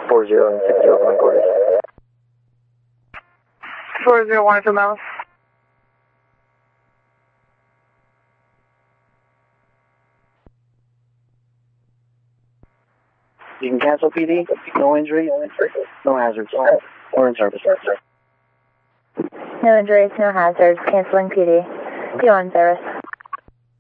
40 and 60 on quarters. 401 for Mel. You can cancel PD, no injury, no hazards, or in service. No injuries, no hazards, canceling PD. P1 service.